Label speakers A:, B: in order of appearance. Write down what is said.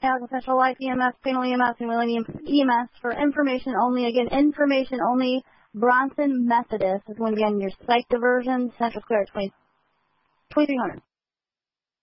A: Tag Official Life EMS, Panel EMS, and Millennium EMS for information only. Again, information only. Bronson Methodist is going to be on your psych diversion, Central Square 2300.